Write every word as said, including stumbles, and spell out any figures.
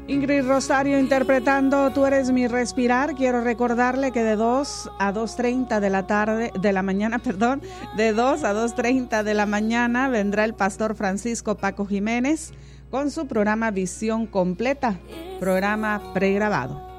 Ingrid Rosario interpretando Tú eres mi respirar. Quiero recordarle que de dos a dos treinta de la tarde, de la mañana, perdón, de dos a dos treinta de la mañana vendrá el pastor Francisco Paco Jiménez con su programa Visión Completa, programa pregrabado.